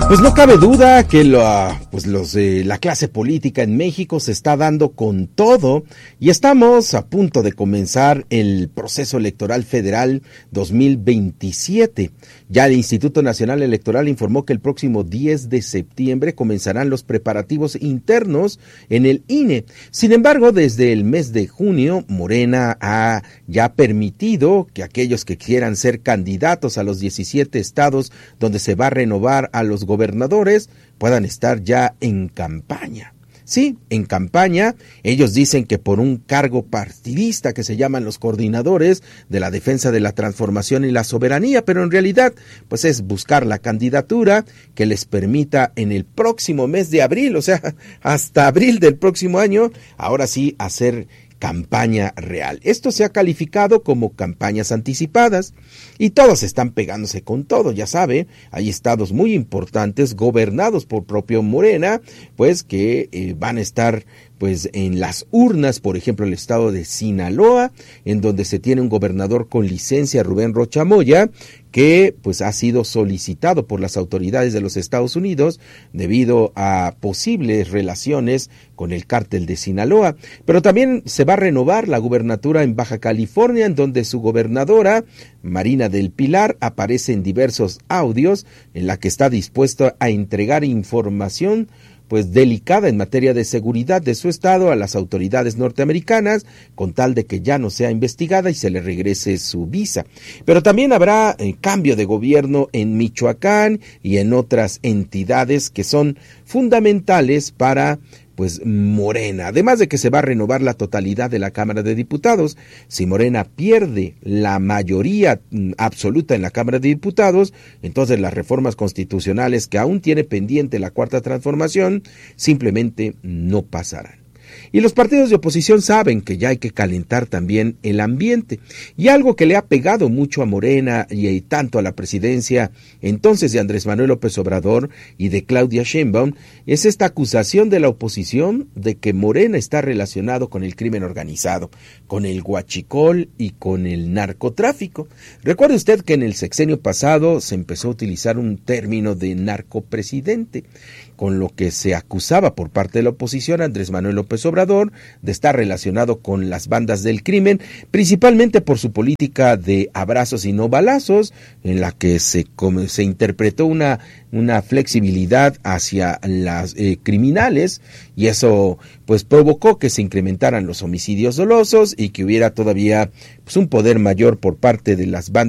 Pues no cabe duda que la clase política en México se está dando con todo y estamos a punto de comenzar el proceso electoral federal 2027. Ya el Instituto Nacional Electoral informó que el próximo 10 de septiembre comenzarán los preparativos internos en el INE. Sin embargo, desde el mes de junio, Morena ha ya permitido que aquellos que quieran ser candidatos a los 17 estados donde se va a renovar a los gobernadores puedan estar ya en campaña. Sí, en campaña. Ellos dicen que por un cargo partidista que se llaman los coordinadores de la defensa de la transformación y la soberanía, pero en realidad pues es buscar la candidatura que les permita en el próximo mes de abril, o sea, hasta abril del próximo año, ahora sí hacer campaña real. Esto se ha calificado como campañas anticipadas y todos están pegándose con todo, ya sabe, hay estados muy importantes gobernados por propio Morena, pues que van a estar pues en las urnas, por ejemplo el estado de Sinaloa, en donde se tiene un gobernador con licencia, Rubén Rocha Moya, que pues ha sido solicitado por las autoridades de los Estados Unidos debido a posibles relaciones con el cártel de Sinaloa. Pero también se va a renovar la gubernatura en Baja California, en donde su gobernadora, Marina del Pilar, aparece en diversos audios en la que está dispuesta a entregar información pues delicada en materia de seguridad de su estado a las autoridades norteamericanas, con tal de que ya no sea investigada y se le regrese su visa. Pero también habrá cambio de gobierno en Michoacán y en otras entidades que son fundamentales para pues Morena, además de que se va a renovar la totalidad de la Cámara de Diputados. Si Morena pierde la mayoría absoluta en la Cámara de Diputados, entonces las reformas constitucionales que aún tiene pendiente la Cuarta Transformación simplemente no pasarán. Y los partidos de oposición saben que ya hay que calentar también el ambiente. Y algo que le ha pegado mucho a Morena y tanto a la presidencia entonces de Andrés Manuel López Obrador y de Claudia Sheinbaum es esta acusación de la oposición de que Morena está relacionado con el crimen organizado, con el huachicol y con el narcotráfico. Recuerde usted que en el sexenio pasado se empezó a utilizar un término de narcopresidente, con lo que se acusaba por parte de la oposición a Andrés Manuel López Obrador de estar relacionado con las bandas del crimen, principalmente por su política de abrazos y no balazos, en la que se interpretó una flexibilidad hacia las criminales, y eso pues provocó que se incrementaran los homicidios dolosos y que hubiera todavía pues un poder mayor por parte de las bandas